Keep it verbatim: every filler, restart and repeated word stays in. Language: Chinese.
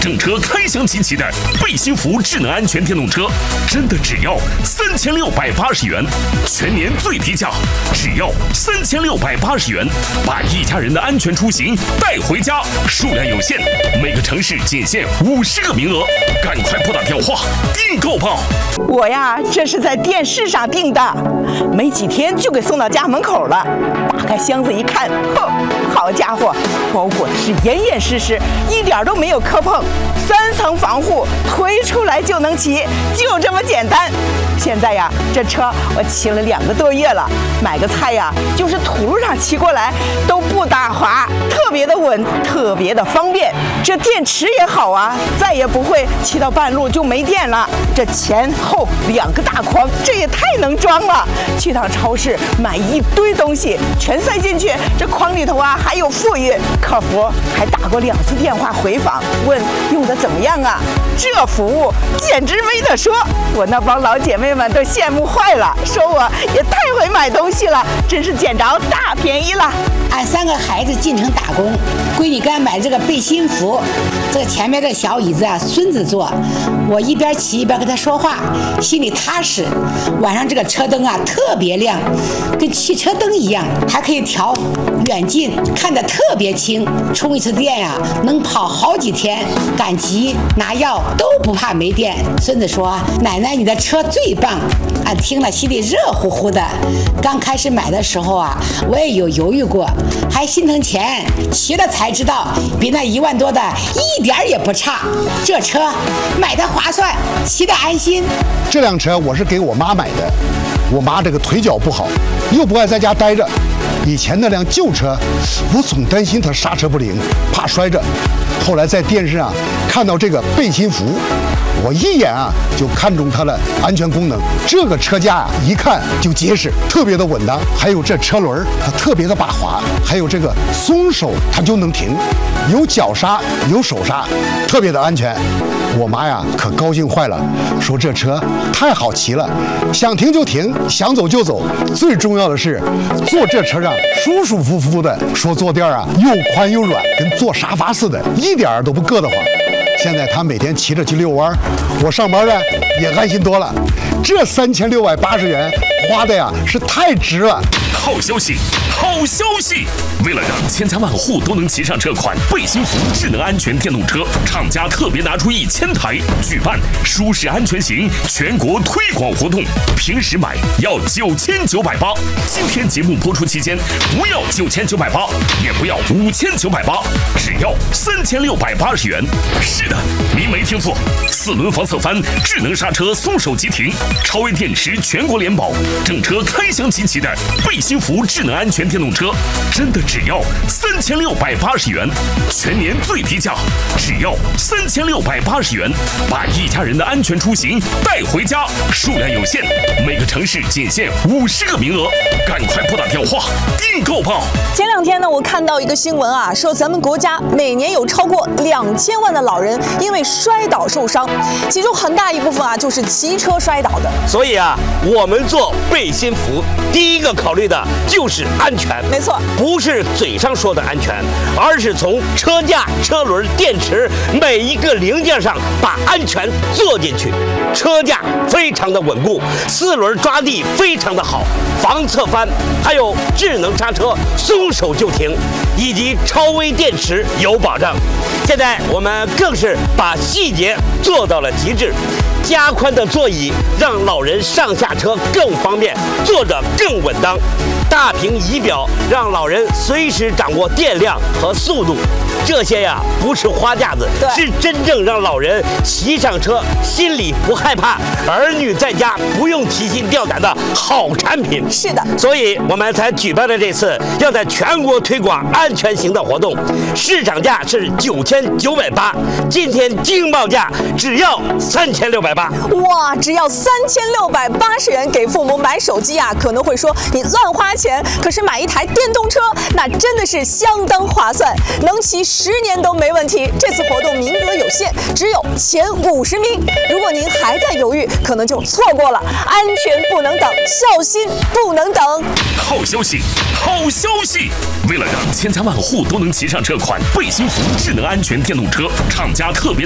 整车开箱集齐的背心服智能安全电动车，真的只要三千六百八十元，全年最低价只要三千六百八十元，把一家人的安全出行带回家，数量有限，每个城市仅限五十个名额，赶快拨打电话订购吧！ 我呀，这是在电视上订的，没几天就给送到家门口了。打开箱子一看，哼，好家伙，包裹的是严严实实，一点都没有磕碰，三层防护，推出来就能骑，就这么简单。现在呀，这车我骑了两个多月了，买个菜呀，就是土路上骑过来都不打滑，特别的稳，特别的方便。这电池也好啊，再也不会骑到半路就没电了。这前后两个大筐，这也太能装了。去趟超市买一堆东西，全塞进去，这筐里头啊还有富裕。客服还打过两次电话回访，问用的怎么样啊？这服务简直没得说，我那帮老姐妹们都羡慕坏了，说我也太会买东西了，真是捡着大便宜了。 俺三个孩子进城打工，闺女给俺买这个背心服，这个前面这小椅子啊，孙子坐，我一边骑一边跟他说话，心里踏实。晚上这个车灯啊特别亮，跟汽车灯一样，还可以调远近，看得特别清。充一次电呀、啊，能跑好几天，赶集拿药都不怕没电。孙子说：“奶奶，你的车最棒。”俺听了心里热乎乎的。刚开始买的时候啊，我也有犹豫过，还心疼钱，骑了才知道，比那一万多的一点也不差。这车买的划算，骑得安心。 这辆车我是给我妈买的，我妈这个腿脚不好，又不爱在家待着。以前那辆旧车，我总担心它刹车不灵，怕摔着。后来在电视上看到这个背心服，我一眼啊就看中它的安全功能。这个车架啊一看就结实，特别的稳当。还有这车轮它特别的把滑，还有这个松手它就能停，有脚刹有手刹，特别的安全。我妈呀可高兴坏了，说这车太好骑了，想停就停，想走就走。最重要的是坐这车上舒舒服服的，说坐垫啊又宽又软，跟坐沙发似的，一点儿都不硌得慌。现在他每天骑着去遛弯，我上班呢也安心多了。这三千六百八十元花的呀是太值了。 好消息，好消息！为了让千家万户都能骑上这款背心服智能安全电动车，厂家特别拿出一千台，举办舒适安全行全国推广活动。平时买要九千九百八，今天节目播出期间不要九千九百八，也不要五千九百八，只要三千六百八十元。是的，您没听错，四轮防侧翻，智能刹车，松手即停，超微电池全国联保，整车开箱集齐的背心服智能安全电动车，真的只要三千六百八十元，全年最低价只要三千六百八十元，把一家人的安全出行带回家，数量有限，每个城市仅限五十个名额，赶快拨打电话订购吧！ 前两天呢，我看到一个新闻啊，说咱们国家每年有超过两千万的老人因为摔倒受伤，其中很大一部分啊就是骑车摔倒的。 所以啊，我们做背心服，第一个考虑的就是安全。 没错， 不是嘴上说的安全，而是从车架、车轮、电池每一个零件上把安全做进去。车架非常的稳固，四轮抓地非常的好，防侧翻，还有智能刹车，松手就停，以及超微电池有保障。现在我们更是把细节做到了极致，加宽的座椅让老人上下车更方便，坐着更稳当。大屏仪表让老人随时掌握电量和速度，这些呀不是花架子，是真正让老人骑上车心里不害怕，儿女在家不用提心吊胆的好产品。 是的， 所以我们才举办了这次要在全国推广安全行的活动，市场价是九千九百八，今天惊报价只要三千六百八。 哇，只要三千六百八十元给父母买手机啊，可能会说你乱花钱，可是买一台电动车那真的是相当划算，能骑十年都没问题。这次活动名额有限，只有前五十名，如果您还在犹豫，可能就错过了。安全不能等，孝心不能等。 好消息，好消息！为了让千家万户都能骑上这款背心服智能安全电动车，厂家特别